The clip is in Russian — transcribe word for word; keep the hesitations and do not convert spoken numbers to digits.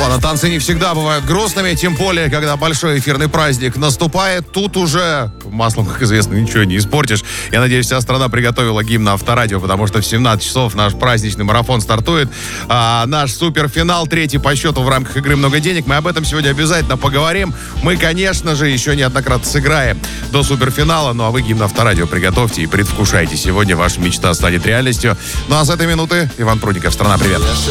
ладно, танцы не всегда бывают грустными, тем более, когда большой эфирный праздник наступает. Тут уже маслом, как известно, ничего не испортишь. Я надеюсь, вся страна приготовила гимн на Авторадио, потому что в семнадцать часов наш праздничный марафон стартует. А, наш суперфинал, третий по счету в рамках игры «Много денег». Мы об этом сегодня обязательно поговорим. Мы, конечно же, еще неоднократно сыграем до суперфинала. Ну а вы гимн Авторадио приготовьте и предвкушайте. Сегодня ваша мечта станет реальностью. Ну а с этой минуты Иван Прудников, «Страна, привет».